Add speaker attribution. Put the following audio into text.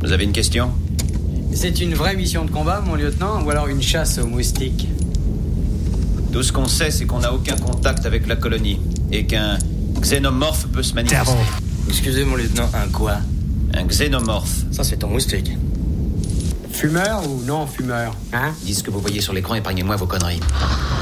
Speaker 1: Vous avez une question?
Speaker 2: C'est une vraie mission de combat, mon lieutenant, ou alors une chasse aux moustiques?
Speaker 1: Tout ce qu'on sait, c'est qu'on n'a aucun contact avec la colonie et qu'un xénomorphe peut se manifester.
Speaker 2: Excusez, mon lieutenant, un quoi?
Speaker 1: Un xénomorphe.
Speaker 2: Ça, c'est ton moustique. Fumeur ou non fumeur, hein?
Speaker 1: Dites ce que vous voyez sur l'écran, épargnez-moi vos conneries.